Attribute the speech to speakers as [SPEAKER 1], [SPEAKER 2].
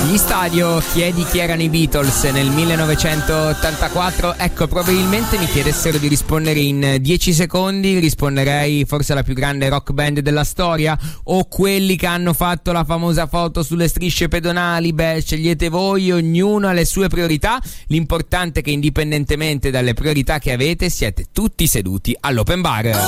[SPEAKER 1] Agli Stadio chiedi chi erano i Beatles nel 1984. Ecco, probabilmente mi chiedessero di rispondere in 10 secondi, risponderei forse alla più grande rock band della storia, o quelli che hanno fatto la famosa foto sulle strisce pedonali. Beh, scegliete voi, ognuno ha le sue priorità. L'importante è che indipendentemente dalle priorità che avete siete tutti seduti all'open bar.